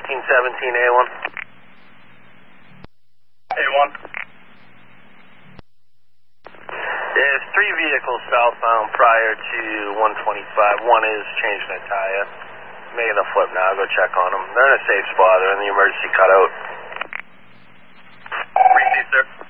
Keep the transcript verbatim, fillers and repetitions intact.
nineteen seventeen A one. A one. There's three vehicles southbound prior to one twenty-five. One is changing a tire. Making a flip now. Go check on them. They're in a safe spot. They're in the emergency cutout. Received, sir.